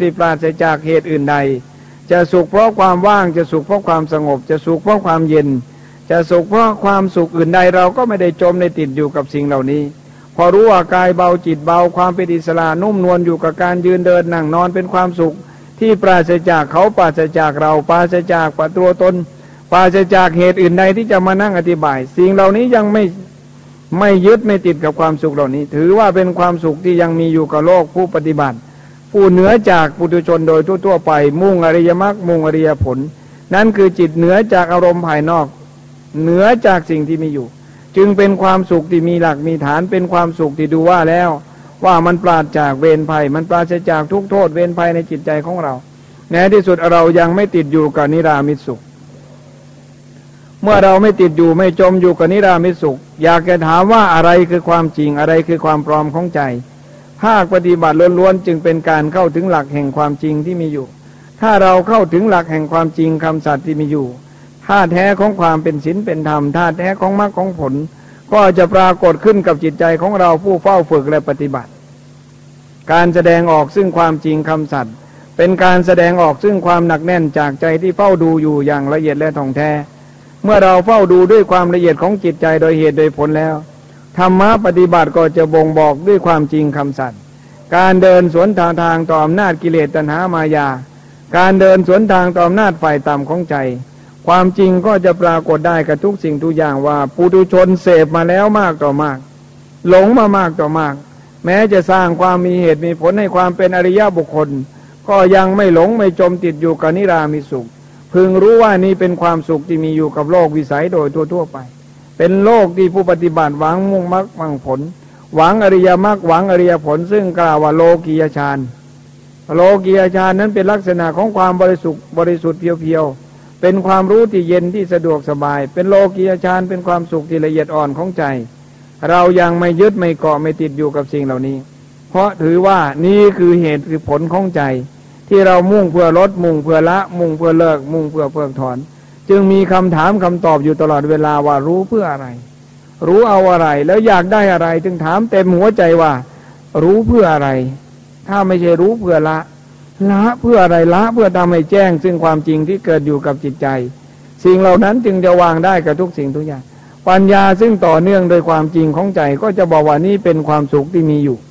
ที่ปราศจากเหตุอื่นใดจะสุขเพราะความว่างจะสุขเพราะความสงบจะสุขเพราะความเย็นจะสุขเพราะความสุขอื่นใดเราก็ไม่ได้จมในติดอยู่กับสิ่งเหล่านี้พอรู้ว่ากายเบาจิตเบาความเป็นอิสระนุ่มนวลอยู่กับการยืนเดินนั่งนอนเป็นความสุขที่ปราศจากเขาปราศจากเราปราศจากตัวตนปราศจากเหตุอื่นใดที่จะมานั่งอธิบายสิ่งเหล่านี้ยังไม่ยึดไม่ติดกับความสุขเหล่านี้ถือว่าเป็นความสุขที่ยังมีอยู่กับโลกผู้ปฏิบัติผู้เหนือจากปุถุชนโดยทั่วไปมุ่งอริยมรรคมุ่งอริยผลนั่นคือจิตเหนือจากอารมณ์ภายนอกเหนือจากสิ่งที่มีอยู่จึงเป็นความสุขที่มีหลักมีฐานเป็นความสุขที่ดูว่าแล้วว่ามันปราศจากเวรภัยมันปราศจากทุกโทษเวรภัยในจิตใจของเราในที่สุดเรายังไม่ติดอยู่กับนิรามิตสุขเมื่อเราไม่ติดอยู่ไม่จมอยู่กับนิรามิตสุขอยากจะถามว่าอะไรคือความจริงอะไรคือความปลอมของใจภาคปฏิบัติล้วนๆจึงเป็นการเข้าถึงหลักแห่งความจริงที่มีอยู่ถ้าเราเข้าถึงหลักแห่งความจริงคำสัตย์ที่มีอยู่ท่าแท้ของความเป็นศีลเป็นธรรมท่าแท้ของมรรคของผลก็จะปรากฏขึ้นกับจิตใจของเราผู้เฝ้าฝึกและปฏิบัติการแสดงออกซึ่งความจริงคำสัตย์เป็นการแสดงออกซึ่งความหนักแน่นจากใจที่เฝ้าดูอยู่อย่างละเอียดและท่องแท้เมื่อเราเฝ้าดูด้วยความละเอียดของจิตใจโดยเหตุโดยผลแล้วธรรมะปฏิบัติก็จะบ่งบอกด้วยความจริงคำสัตย์การเดินสวนทางต่ออำนาจกิเลสตัณหามายาการเดินสวนทางต่ออำนาจฝ่ายต่ำของใจความจริงก็จะปรากฏได้กับทุกสิ่งทุกอย่างว่าปุถุชนเสพมาแล้วมากต่อมากหลงมามากต่อมากแม้จะสร้างความมีเหตุมีผลให้ความเป็นอริยบุคคลก็ยังไม่หลงไม่จมติดอยู่กับนิรามิตสุขพึงรู้ว่านี้เป็นความสุขที่มีอยู่กับโลกวิสัยโดยทั่วไปเป็นโลกที่ผู้ปฏิบัติหวังมุ่งมรรคหวังผลหวังอริยมรรคหวังอริยผลซึ่งกล่าวว่าโลกียฌานโลกียฌานนั้นเป็นลักษณะของความบริสุทธิ์เพียวๆเป็นความรู้ที่เย็นที่สะดวกสบายเป็นโลกียฌานเป็นความสุขที่ละเอียดอ่อนของใจเรายังไม่ยึดไม่เกาะไม่ติดอยู่กับสิ่งเหล่านี้เพราะถือว่านี่คือเหตุคือผลของใจที่เรามุ่งเพื่อลดมุ่งเพื่อละมุ่งเพื่อเลิกมุ่งเพื่อเพิกถอนจึงมีคำถามคำตอบอยู่ตลอดเวลาว่ารู้เพื่ออะไรรู้เอาอะไรแล้วอยากได้อะไรจึงถามเต็มหัวใจว่ารู้เพื่ออะไรถ้าไม่ใช่รู้เพื่อละเพื่ออะไรละเพื่อทำให้แจ้งซึ่งความจริงที่เกิดอยู่กับจิตใจสิ่งเหล่านั้นจึงจะวางได้กับทุกสิ่งทุกอย่างปัญญาซึ่งต่อเนื่องโดยความจริงของใจก็จะบอกว่านี่เป็นความสุขที่มีอยู่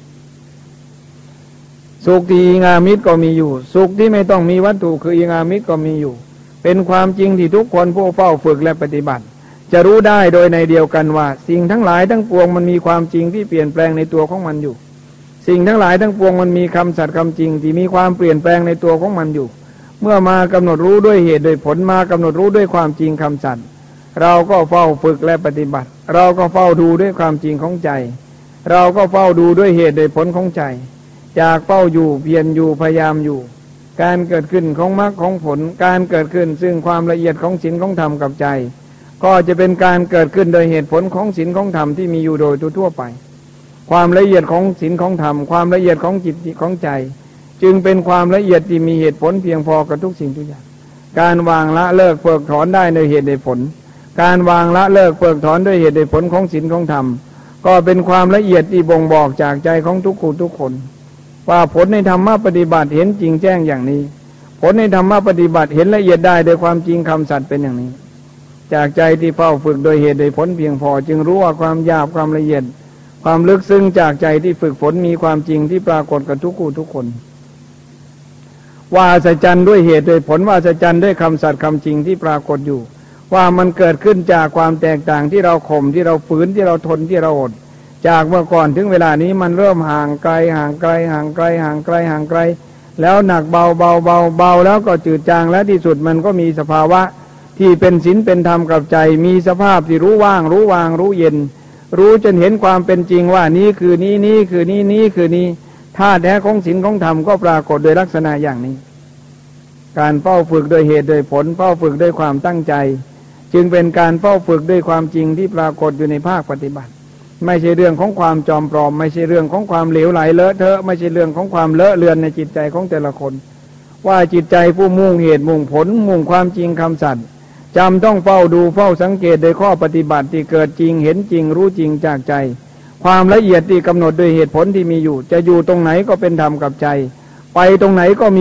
สุขที่อิงามิตรก็มีอยู่สุขที่ไม่ต้องมีวัตถุคืออิงามิตรก็มีอยู่เป็นความจริงที่ทุกคนผู้เฝ้าฝึกและปฏิบัติจะรู้ได้โดยในเดียวกันว่าสิ่งทั้งหลายทั้งปวงมันมีความจริงที่เปลี่ยนแปลงในตัวของมันอยู่สิ่งทั้งหลายทั้งปวงมันมีคำสัตย์คำจริงที่มีความเปลี่ยนแปลงในตัวของมันอยู่เมื่อมากำหนดรู้ด้วยเหตุโดยผลมากำหนดรู้ด้วยความจริงคำสัตย์เราก็เฝ้าฝึกและปฏิบัติเราก็เฝ้าดูด้วยความจริงของใจเราก็เฝ้าดูด้วยเหตุโดยผลของใจจากเฝ้าอยู่เพียรอยู่พยายามอยู่การเกิดขึ้นของมรรคของผลการเกิดขึ้นซึ่งความละเอียดของศีลของธรรมกับใจก็จะเป็นการเกิดขึ้นโดยเหตุผลของศีลของธรรมที่มีอยู่โดยทั่วไปความละเอียดของศีลของธรรมความละเอียดของจิตของใจจึงเป็นความละเอียดที่มีเหตุผลเพียงพอกับทุกสิ่งทุกอย่างการวางละเลิกเพิกถอนได้โดยเหตุโดยผลการวางละเลิกเพิกถอนด้วยเหตุโดยผลของศีลของธรรมก็เป็นความละเอียดที่บ่งบอกจากใจของทุกคนทุกคนว่าผลในธรรมะปฏิบัติเห็นจริงแจ้งอย่างนี้ผลในธรรมะปฏิบัติเห็นละเอียดได้โดยความจริงคำสัตย์เป็นอย่างนี้จากใจที่เฝ้าฝึกโดยเหตุโดยผลเพียงพอจึงรู้ว่าความหยาบความละเอียดความลึกซึ้งจากใจที่ฝึกฝนมีความจริงที่ปรากฏกับทุกคนว่าอัศจรรย์ด้วยเหตุโดยผลว่าอัศจรรย์ด้วยคำสัตย์คำจริงที่ปรากฏอยู่ว่ามันเกิดขึ้นจากความแตกต่างที่เราข่มที่เราฝืนที่เราทนที่เราอดจากเมื่อก่อนถึงเวลานี้มันเริ่มห่างไกลแล้วหนักเบาแล้วก็จืดจางและที่สุดมันก็มีสภาวะที่เป็นศีลเป็นธรรมกับใจมีสภาพที่รู้ว่างรู้วางรู้เย็นรู้จนเห็นความเป็นจริงว่านี้คือนี้คือนี้คือนี้ธาตุแท้ของศีลของธรรมก็ปรากฏโดยลักษณะอย่างนี้การเฝ้าฝึกโดยเหตุโดยผลเฝ้าฝึกด้วยความตั้งใจจึงเป็นการเฝ้าฝึกด้วยความจริงที่ปรากฏอยู่ในภาคปฏิบัติไม่ใช่เรื่องของความจอมปลอมไม่ใช่เรื่องของความเหลวไหลเลอะเทอะไม่ใช่เรื่องของความเลอะเลือนในจิตใจของแต่ละคนว่าจิตใจผู้มุ่งเหตุมุ่งผลมุ่งความจริงคำสัตย์จำต้องเฝ้าดูเฝ้าสังเกตโดยข้อปฏิบัติที่เกิดจริงเห็นจริงรู้จริงจากใจความละเอียดที่กำหนดโดยเหตุผลที่มีอยู่จะอยู่ตรงไหนก็เป็นธรรมกับใจไปตรงไหนก็มี